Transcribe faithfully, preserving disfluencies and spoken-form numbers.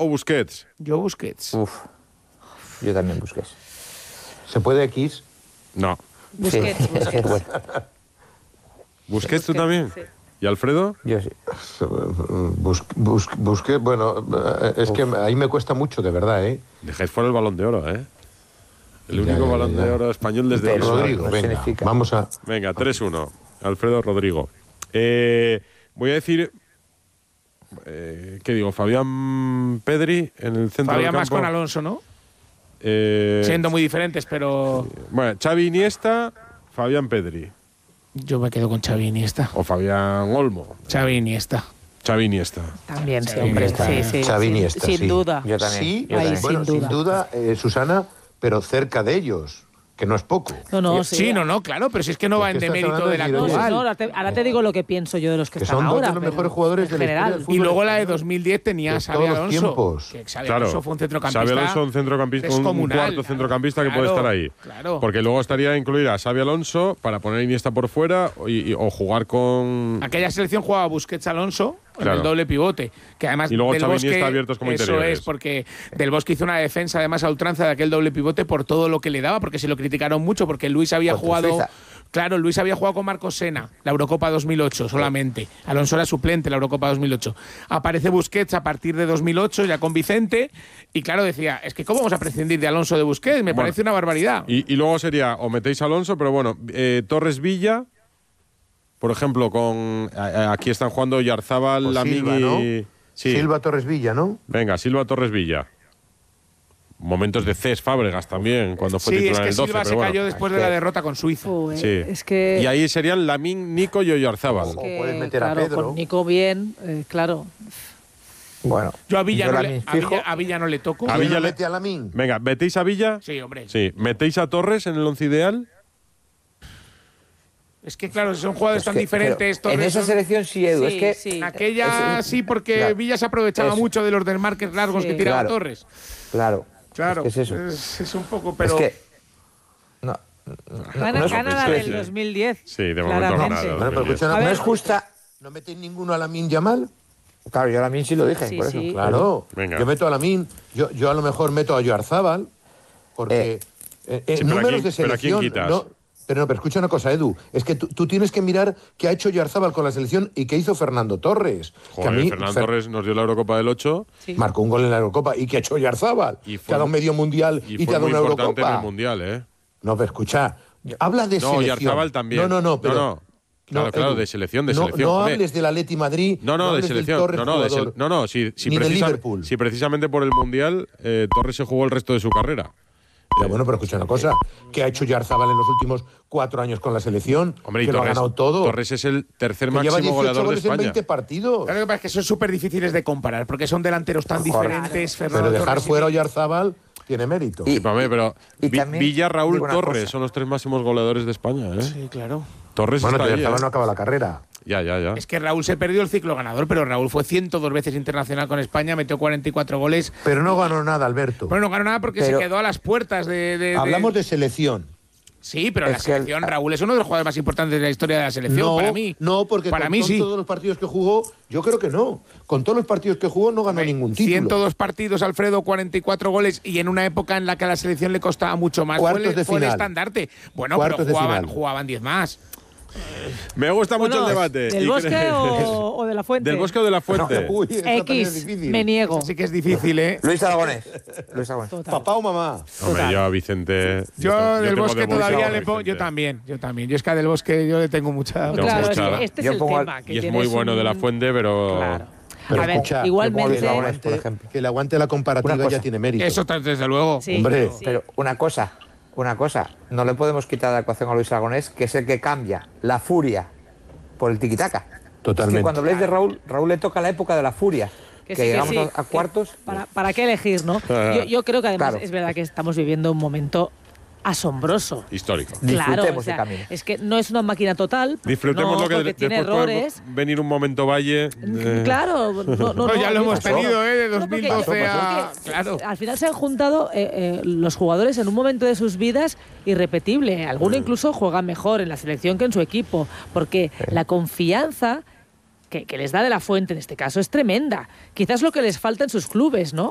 o Busquets? Yo Busquets. Uf, yo también Busquets. ¿Se puede X? No. Busquets, Sí, es que es Busquets. bueno. ¿Busquets tú Busquets, también? sí. ¿Y Alfredo? Yo sí. Bus, bus, busqué, bueno, es Uf. que ahí me cuesta mucho, de verdad, ¿eh? Dejáis fuera el Balón de Oro, ¿eh? El Ya, único ya, Balón ya. de Oro español desde... Pero, Rodrigo, no venga, significa. vamos a... Venga, tres uno. Alfredo Rodrigo. Eh, voy a decir... Eh, ¿Qué digo? Fabián Pedri en el centro Fabián del más campo. con Alonso, ¿no? Eh, Siendo muy diferentes, pero Bueno, Xavi Iniesta, Fabián Pedri. yo me quedo con Xavi Iniesta. O Fabián Olmo. Xavi Iniesta. Xavi Iniesta. También, sí, Sí, hombre. Iniesta, Sí, eh. sí, Xavi sin- Iniesta, sin sí. duda. Yo también. Sí, yo Ahí también. sí. bueno, sin sin duda, eh, Susana, pero cerca de ellos, que no es poco. No, no, Sí, sí. no, no, claro, pero si es que no ¿De va qué en estás demérito hablando de la de No, sí, Giroud? actual. no, ahora, te, ahora te digo lo que pienso yo de los que, Que están son dos ahora. de los pero mejores jugadores en de la historia general. del fútbol. Y luego la de dos mil diez tenía De a Xavi todos los Alonso. tiempos. Que Xavi Claro. Alonso fue un centrocampista. Xavi Alonso, un centrocampista, un, un descomunal, cuarto claro. centrocampista que Claro, puede estar ahí. claro. Porque luego estaría incluir a Xavi Alonso para poner a Iniesta por fuera y, y- o jugar con... Aquella selección jugaba Busquets Alonso en Claro. el doble pivote. Que además Y luego Del Xavi Bosque, Iniesta abiertos como eso interiores. es, porque Del Bosque hizo una defensa además a ultranza de aquel doble pivote por todo lo que le daba, porque se lo criticaron mucho, porque Luis había Contra jugado... Suiza. Claro, Luis había jugado con Marcos Sena, la Eurocopa dos mil ocho solamente. Alonso era suplente en la Eurocopa dos mil ocho. Aparece Busquets a partir de dos mil ocho, ya con Vicente, y claro, decía, es que ¿cómo vamos a prescindir de Alonso de Busquets? Me Bueno, parece una barbaridad. Y, y luego sería, o metéis a Alonso, pero bueno, eh, Torres Villa, por ejemplo, con... a- a- aquí están jugando Oyarzábal, O Lamine Silva, ¿no? y... Sí. Silva Torres Villa, ¿no? Venga, Silva Torres Villa. Momentos de Cés Fábregas también, cuando fue Sí, es titular en que el doce. Silva pero se bueno. cayó después de la derrota con Suiza. Joder, Sí. Es que. Y ahí serían Lamine, Nico y Oyarzábal. es que, O puedes meter a claro, Pedro. Con Nico bien, eh, claro. Bueno, Yo a Villa, yo no la le, min- a fijo- Villa, a Villa no le toco. A ¿Quién Villa lo le- mete a Lamine? Venga, ¿metéis a Villa? Sí, hombre. Sí. ¿Metéis a Torres en el once ideal? Es que claro, son jugadores Es tan que- diferentes. pero en Torres esa son- selección sí, Edu, Sí, es que... sí. En aquella Es- sí, porque claro. Villa se aprovechaba Eso. mucho de los desmarques largos Sí. que tiraba Claro. Torres. Claro, Claro. es que es eso. Es, es un poco, pero. Es que... No, Gana, no es- gana es la que del sí. dos mil diez. Sí, de momento claramente. ganado. Bueno, pero escucha una A no ver, es justa... ¿No metéis ninguno a Lamine Yamal? Claro, yo a mí sí lo dije, Sí, por eso. sí. Claro. Venga. Yo meto a Lamine. Yo, yo a lo mejor meto a Oyarzábal, porque Eh, eh, en sí, pero ¿a números quién- de pero ¿a quién selección... quitas? No, pero no, pero escucha una cosa, Edu. Es que tú, tú tienes que mirar qué ha hecho Oyarzábal con la selección y qué hizo Fernando Torres. que a Joder, mí, Fernando Fer- Torres nos dio la Eurocopa del ocho Sí. marcó un gol en la Eurocopa. ¿Y qué ha hecho Oyarzábal? y Te ha dado medio mundial y, y te fue ha dado muy una importante en el Eurocopa. Mundial, ¿eh? No, pero escucha, habla de No, selección. Oyarzábal también. No, no, no, pero... No, no. Claro, no, claro, Edu, de selección, de no, selección. No Hombre, hables del Atleti Madrid. No, no, de hables del selección. Torres No, no, de jugador, sele- no, no, si, si, ni de precisa- Liverpool. si precisamente por el Mundial eh, Torres se jugó el resto de su carrera. Ya, bueno, pero escucha una cosa. ¿Qué ha hecho Oyarzábal en los últimos cuatro años con la selección? Hombre, y que lo ha Torres, ganado todo. Torres es el tercer que lleva máximo dieciocho goleador de goles en España. veinte partidos. Claro que pasa es que son súper difíciles de comparar, porque son delanteros tan Joder. diferentes. Fernando Pero dejar Torres y- fuera a Oyarzábal tiene mérito. Y- Sí, pero, hombre, pero y Vi- también Villa, Raúl, digo una Torres cosa. son los tres máximos goleadores de España, ¿eh? Sí, claro. Torres Bueno, está ahí, Oyarzábal ¿eh? no acaba la carrera. Ya, ya, ya. Es que Raúl se perdió el ciclo ganador, pero Raúl fue ciento dos veces internacional con España, metió cuarenta y cuatro goles. Pero no ganó nada, Alberto. Bueno, no ganó nada porque Pero- se quedó a las puertas de. de- de- Hablamos de selección. Sí, pero Es la que selección, el- Raúl es uno de los jugadores más importantes de la historia de la selección, No, para mí. no, porque para con, mí con sí. todos los partidos que jugó, yo creo que no. Con todos los partidos que jugó no ganó ningún título. ciento dos partidos, Alfredo, cuarenta y cuatro goles, y en una época en la que a la selección le costaba mucho más. Cuartos fue el, de fue el final. estandarte. Bueno, Cuartos pero de jugaban, final. jugaban diez más. Me gusta mucho Bueno, el debate. ¿Del Y Bosque creo- o, o de la Fuente? ¿Del Bosque o de la Fuente? Uy, esta también es X, difícil. me niego. Así que es difícil, ¿eh? Luis Aragonés. Luis Aragonés. Total. Papá o mamá. Hombre, yo a Vicente... Yo tengo- del tengo Bosque de mucho todavía amor a le pongo. Yo Vicente. también, yo también. Yo es que a del Bosque yo le tengo mucha. Tengo Claro, mucha- es que este es Yo el pongo al- tema. Que Y es tienes muy bueno un- de la Fuente, pero... Claro. Pero a ver, escucha, igualmente. Luis Aragonés, Aguante- por ejemplo. que le aguante la comparativa Una cosa. ya tiene mérito. Eso desde luego. Sí, Hombre. sí. Pero una cosa, una cosa, no le podemos quitar de la ecuación a Luis Aragonés, que es el que cambia la furia por el tiquitaca. Totalmente. Es que cuando habléis de Raúl, Raúl le toca la época de la furia. Que, sí, que llegamos sí, a, a que cuartos. ¿Para, ¿Para qué elegir, no? Yo, yo creo que además Claro. es verdad que estamos viviendo un momento asombroso. Histórico. Claro, Disfrutemos o sea, el camino. es que no es una máquina total. Disfrutemos no, lo que porque de- tiene después puede errores. venir un momento Valle. eh, Claro, no, no, no, Pues ya lo no, hemos pasó. tenido, ¿eh? De No, porque- dos mil doce a. porque, Claro. Al final se han juntado eh, eh, los jugadores en un momento de sus vidas irrepetible. Alguno incluso juega mejor en la selección que en su equipo, porque la confianza que, que les da de la Fuente en este caso es tremenda. Quizás lo que les falta en sus clubes, ¿no?